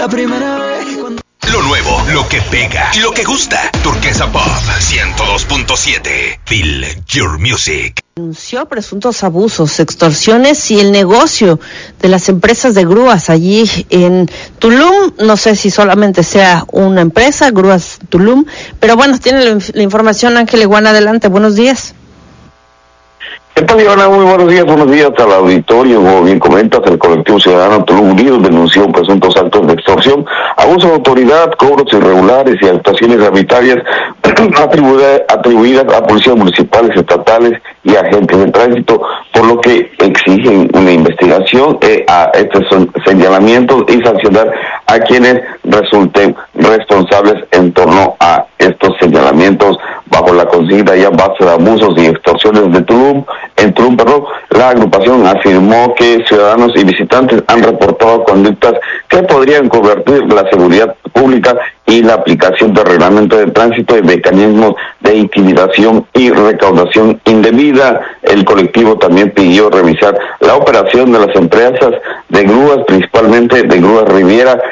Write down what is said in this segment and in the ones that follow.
La primera vez cuando... Lo nuevo, lo que pega y lo que gusta. Turquesa Pop 102.7. Feel your music. Denunció presuntos abusos, extorsiones y el negocio de las empresas de grúas allí en Tulum. No sé si solamente sea una empresa, Grúas Tulum, pero bueno, tiene la información Ángel Iguana. Adelante, buenos días. ¿Qué tal, Ivana? Muy buenos días al auditorio. Como bien comentas, el colectivo ciudadano Tulum Unidos denunció presuntos actos de extorsión, abuso de autoridad, cobros irregulares y actuaciones arbitrarias atribuidas a policías municipales, estatales y agentes de tránsito, por lo que exigen una investigación a estos señalamientos y sancionar a quienes resulten responsables en torno a estos señalamientos bajo la consigna ya base de abusos y extorsiones de Tulum. En Tulum, la agrupación afirmó que ciudadanos y visitantes han reportado conductas que podrían convertir la seguridad pública y la aplicación del reglamento de tránsito y mecanismos de intimidación y recaudación indebida. El colectivo también pidió revisar la operación de las empresas de grúas, principalmente de Grúas Riviera,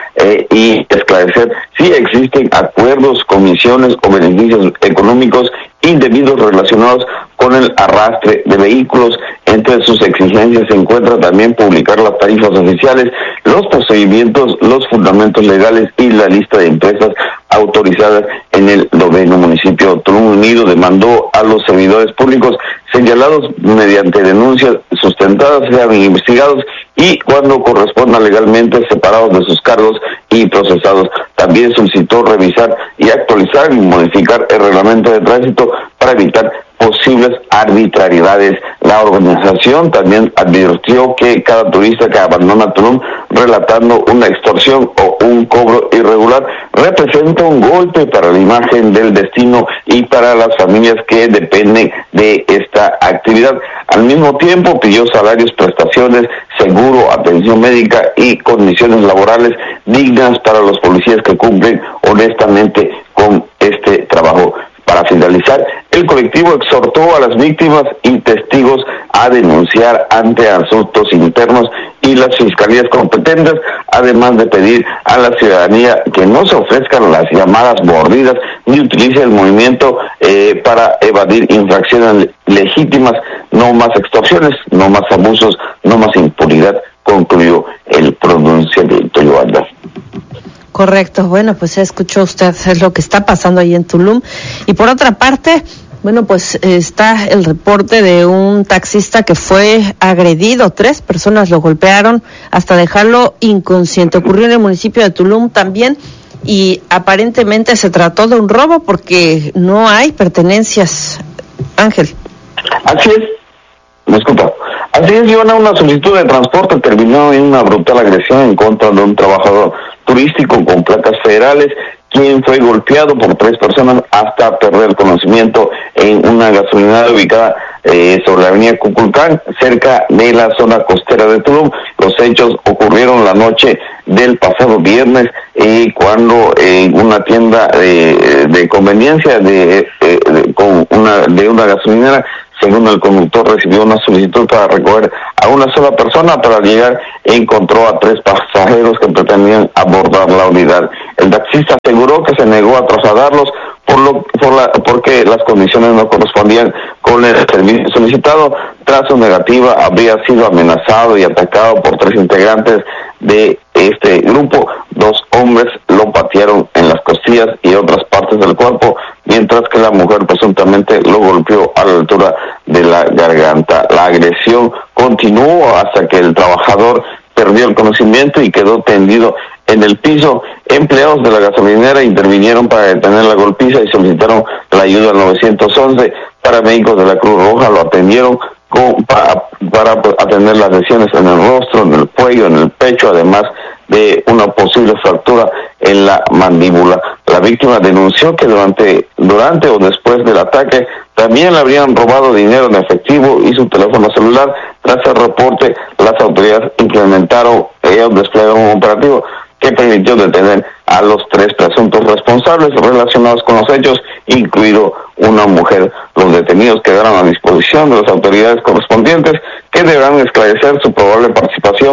y esclarecer si existen acuerdos, comisiones o beneficios económicos indebidos relacionados con el arrastre de vehículos. Entre sus exigencias se encuentra también publicar las tarifas oficiales, los procedimientos, los fundamentos legales y la lista de empresas autorizadas en el 9º municipio. Tulum Unido demandó a los servidores públicos señalados mediante denuncias sustentadas sean investigados y cuando corresponda legalmente separados de sus cargos y procesados. También solicitó revisar y actualizar y modificar el reglamento de tránsito para evitar posibles arbitrariedades. La organización también advirtió que cada turista que abandona Tulum relatando una extorsión o un cobro irregular representa un golpe para la imagen del destino y para las familias que dependen de esta actividad. Al mismo tiempo pidió salarios, prestaciones, seguro, atención médica y condiciones laborales dignas para los policías que cumplen honestamente con este trabajo. Para finalizar, el colectivo exhortó a las víctimas y testigos a denunciar ante asuntos internos y las fiscalías competentes, además de pedir a la ciudadanía que no se ofrezcan las llamadas mordidas ni utilice el movimiento para evadir infracciones legítimas. No más extorsiones, no más abusos, no más impunidad, concluyó el pronunciamiento. Yoanda. Correcto, bueno, pues ya escuchó usted lo que está pasando ahí en Tulum. Y por otra parte, bueno, pues está el reporte de un taxista que fue agredido. 3 personas lo golpearon hasta dejarlo inconsciente. Ocurrió en el municipio de Tulum también y aparentemente se trató de un robo porque no hay pertenencias. Ángel. Así es. Disculpa. Así es, Ivana, una solicitud de transporte terminó en una brutal agresión en contra de un trabajador turístico con placas federales, quien fue golpeado por 3 personas hasta perder el conocimiento en una gasolinera ubicada sobre la avenida Cuculcán, cerca de la zona costera de Tulum. Los hechos ocurrieron la noche del pasado viernes, cuando en una tienda de conveniencia de una gasolinera, según el conductor, recibió una solicitud para recoger a una sola persona. Para llegar encontró a 3 pasajeros que pretendían abordar la unidad. El taxista aseguró que se negó a trasladarlos porque las condiciones no correspondían con el servicio solicitado. Tras su negativa, habría sido amenazado y atacado por 3 integrantes de este grupo. 2 hombres lo patearon en las costillas y otras partes del cuerpo, mientras que la mujer presuntamente lo golpeó a la altura de la garganta. La agresión continuó hasta que el trabajador perdió el conocimiento y quedó tendido en el piso. Empleados de la gasolinera intervinieron para detener la golpiza y solicitaron la ayuda al 911. Paramédicos de la Cruz Roja lo atendieron para atender las lesiones en el rostro, en el cuello, en el pecho, además de una posible fractura en la mandíbula. La víctima denunció que durante o después del ataque también le habrían robado dinero en efectivo y su teléfono celular. Tras el reporte, las autoridades desplegaron un operativo que permitió detener a los 3 presuntos responsables relacionados con los hechos, incluido una mujer. Los detenidos quedaron a disposición de las autoridades correspondientes, que deberán esclarecer su probable participación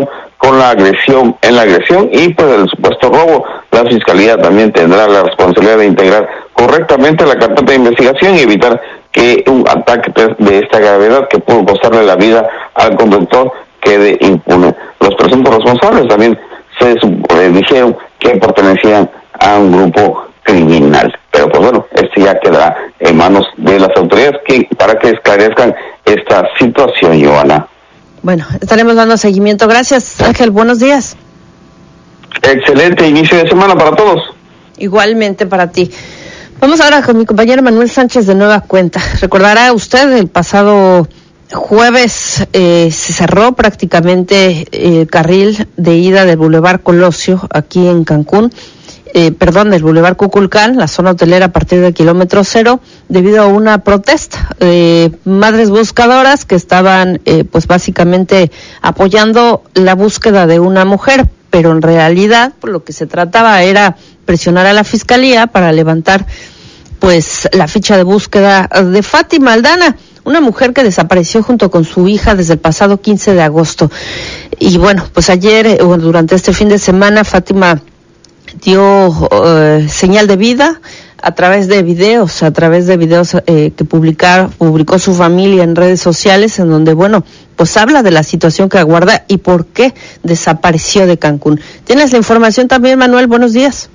con la agresión, y pues el supuesto robo. La Fiscalía también tendrá la responsabilidad de integrar correctamente la carpeta de investigación y evitar que un ataque de esta gravedad que pudo costarle la vida al conductor quede impune. Los presuntos responsables también se dijeron que pertenecían a un grupo criminal. Pero pues bueno, esto ya quedará en manos de las autoridades para que esclarezcan esta situación, Joana. Bueno, estaremos dando seguimiento. Gracias, Ángel. Buenos días. Excelente inicio de semana para todos. Igualmente para ti. Vamos ahora con mi compañero Manuel Sánchez de Nueva Cuenta. Recordará usted, el pasado jueves se cerró prácticamente el carril de ida del Boulevard Colosio aquí en Cancún. Del Boulevard Cuculcán, la zona hotelera a partir del kilómetro 0, debido a una protesta de madres buscadoras que estaban pues básicamente apoyando la búsqueda de una mujer, pero en realidad por lo que se trataba era presionar a la Fiscalía para levantar pues la ficha de búsqueda de Fátima Aldana, una mujer que desapareció junto con su hija desde el pasado 15 de agosto. Y bueno, pues ayer, durante este fin de semana, Fátima dio señal de vida a través de videos que publicó su familia en redes sociales, en donde, bueno, pues habla de la situación que aguarda y por qué desapareció de Cancún. ¿Tienes la información también, Manuel? Buenos días.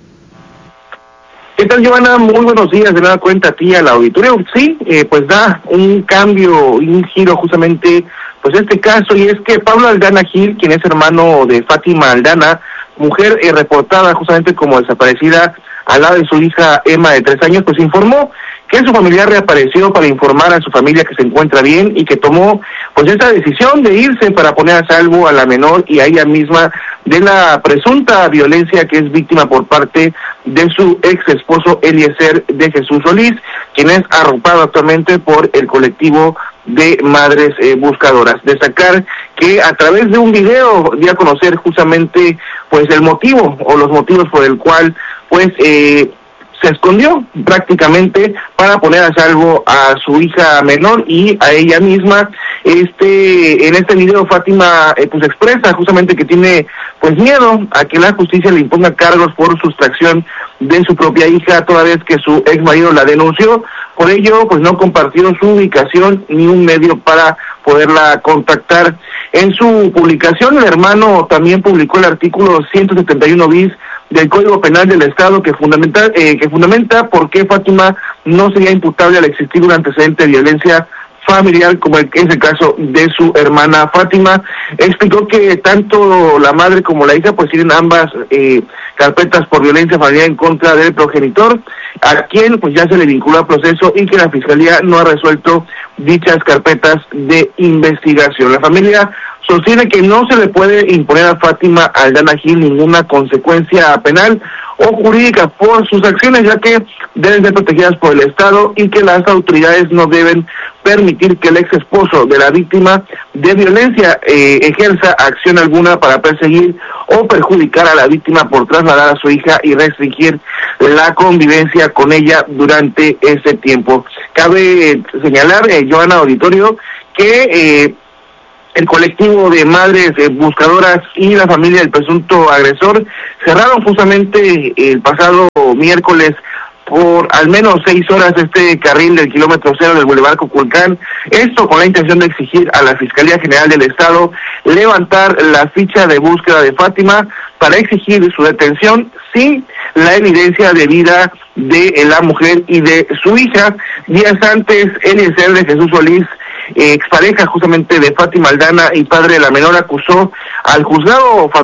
¿Qué tal, Joana? Muy buenos días. De nueva cuenta a ti, al auditorio. Sí, pues da un cambio, un giro justamente, pues este caso, y es que Pablo Aldana Gil, quien es hermano de Fátima Aldana, mujer reportada justamente como desaparecida al lado de su hija Emma de 3 años, pues informó que su familiar reapareció para informar a su familia que se encuentra bien y que tomó pues esa decisión de irse para poner a salvo a la menor y a ella misma de la presunta violencia que es víctima por parte de su ex esposo Eliezer de Jesús Solís, quien es arropado actualmente por el colectivo de madres buscadoras. Destacar que a través de un video dio a conocer justamente pues el motivo o los motivos por el cual pues se escondió prácticamente para poner a salvo a su hija menor y a ella misma. En este video Fátima pues expresa justamente que tiene pues miedo a que la justicia le imponga cargos por sustracción de su propia hija, toda vez que su ex marido la denunció. Por ello pues no compartió su ubicación ni un medio para poderla contactar. En su publicación el hermano también publicó el artículo 171 bis del Código Penal del Estado que fundamenta por qué Fátima no sería imputable al existir un antecedente de violencia familiar como es el caso de su hermana Fátima. Explicó que tanto la madre como la hija pues tienen ambas carpetas por violencia familiar en contra del progenitor, a quien pues ya se le vinculó al proceso y que la Fiscalía no ha resuelto dichas carpetas de investigación. La familia sostiene que no se le puede imponer a Fátima Aldana Gil ninguna consecuencia penal o jurídica por sus acciones, ya que deben ser protegidas por el Estado y que las autoridades no deben permitir que el ex esposo de la víctima de violencia ejerza acción alguna para perseguir o perjudicar a la víctima por trasladar a su hija y restringir la convivencia con ella durante ese tiempo. Cabe señalar, Joana, auditorio, que el colectivo de madres buscadoras y la familia del presunto agresor cerraron justamente el pasado miércoles por al menos 6 horas este carril del kilómetro 0 del Boulevard Cuculcán, esto con la intención de exigir a la Fiscalía General del Estado levantar la ficha de búsqueda de Fátima para exigir su detención sin la evidencia de vida de la mujer y de su hija. Días antes, Eliezer de Jesús Solís, expareja justamente de Fátima Aldana y padre de la menor, acusó al juzgado